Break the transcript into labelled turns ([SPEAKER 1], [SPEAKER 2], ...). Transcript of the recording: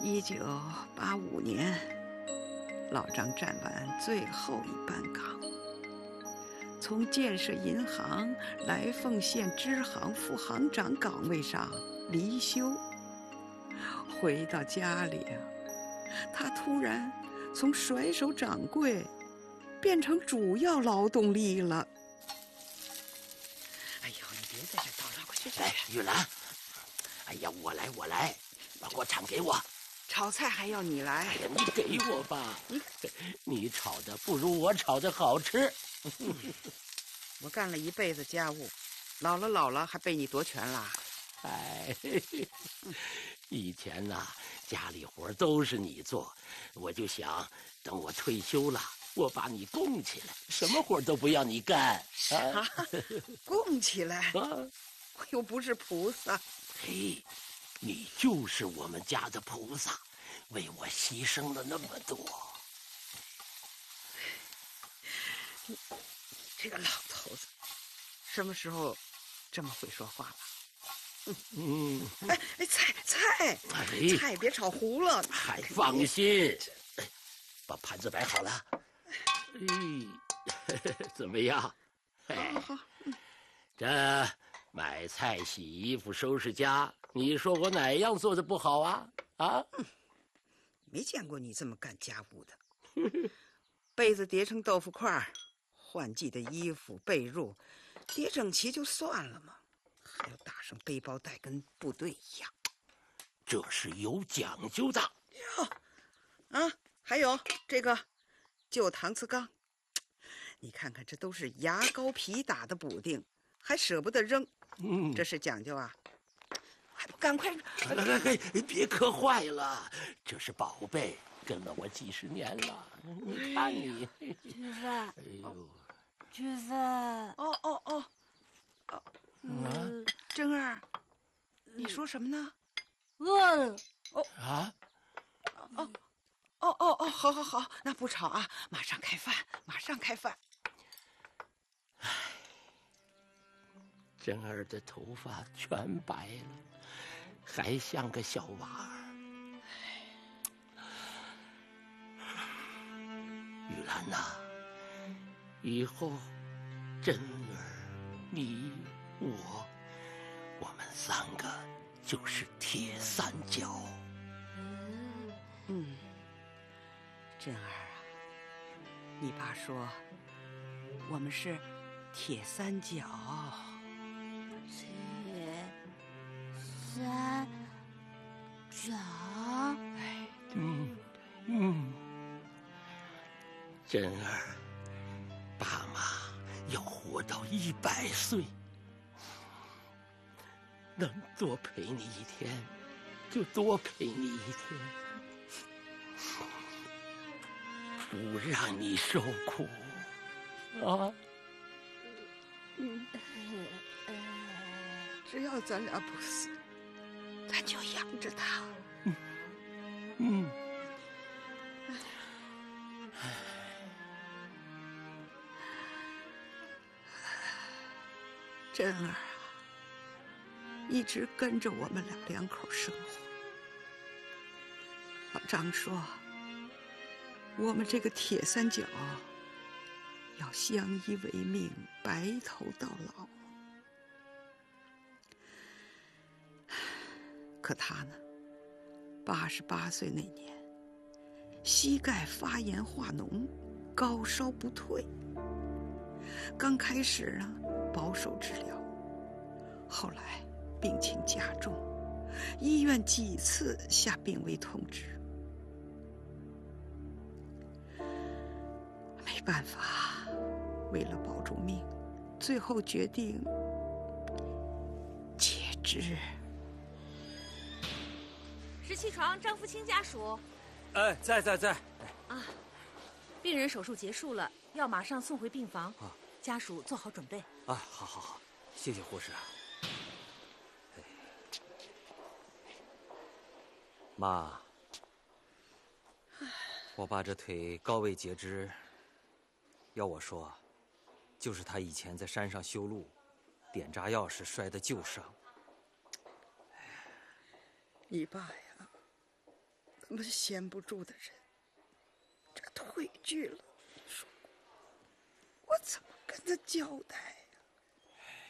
[SPEAKER 1] 1985年，老张站完最后一班岗，从建设银行来凤县支行副行长岗位上离休。回到家里啊，他突然从甩手掌柜变成主要劳动力了。哎呦，你别在这叨叨，快去！
[SPEAKER 2] 哎，玉兰，哎呀，我来，把锅铲给我。
[SPEAKER 1] 炒菜还要你来？
[SPEAKER 2] 哎呀，你给我吧，你炒的不如我炒的好吃。
[SPEAKER 1] 我干了一辈子家务，老了还被你夺权了。
[SPEAKER 2] 哎，以前呐，家里活都是你做，我就想等我退休了，我把你供起来，什么活都不要你干。
[SPEAKER 1] 啊，供起来？我又不是菩萨。
[SPEAKER 2] 嘿，你就是我们家的菩萨，为我牺牲了那么多。
[SPEAKER 1] 你这个老头子，什么时候这么会说话了？菜别炒糊了。
[SPEAKER 2] 还放心，把盘子摆好了。怎么样？
[SPEAKER 1] 好。
[SPEAKER 2] 这买菜、洗衣服、收拾家，你说我哪样做的不好啊？
[SPEAKER 1] 没见过你这么干家务的。被子叠成豆腐块，换季的衣服被褥叠整齐就算了嘛，还要打上背包带，跟部队一样。
[SPEAKER 2] 这是有讲究的。
[SPEAKER 1] 还有这个旧搪瓷缸，你看看，这都是牙膏皮打的补丁，还舍不得扔。这是讲究啊！还不赶快！
[SPEAKER 2] 别磕坏了，这是宝贝，跟了我几十年了。你看你，
[SPEAKER 3] 菊芬，
[SPEAKER 2] 哎呦，
[SPEAKER 3] 菊芬，
[SPEAKER 1] 珍儿，你说什么呢？
[SPEAKER 3] 饿了。
[SPEAKER 1] 好，那不吵啊，马上开饭。
[SPEAKER 2] 珍儿的头发全白了，还像个小娃儿。玉兰呐，以后珍儿、你、我们三个就是铁三角。
[SPEAKER 1] 珍儿啊，你爸说我们是铁三角。
[SPEAKER 3] 铁三角。
[SPEAKER 2] 珍儿，爸妈要活到100岁，能多陪你一天就多陪你一天，不让你受苦啊！
[SPEAKER 1] 只要咱俩不死，咱就养着他。珍儿啊，一直跟着我们两口生活。老张说，我们这个铁三角要相依为命，白头到老。可他呢，88岁那年，膝盖发炎化脓，高烧不退。刚开始呢，保守治疗，后来病情加重，医院几次下病危通知。没办法，为了保住命，最后决定截肢。
[SPEAKER 4] 17床张福清家属。
[SPEAKER 5] 在。
[SPEAKER 4] 病人手术结束了，要马上送回病房。家属做好准备。
[SPEAKER 5] 好，谢谢护士。妈，我爸这腿高位截肢，要我说，就是他以前在山上修路，点炸药时摔的旧伤。
[SPEAKER 1] 你爸呀， 么闲不住的人，这腿锯了，说我怎么跟他交代？